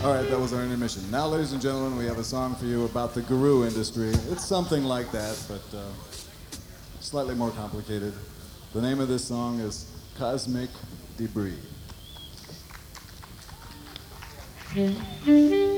All right, that was our intermission. Now, ladies and gentlemen, we have a song for you about the guru industry. It's something like that, but slightly more complicated. The name of this song is Cosmic Debris.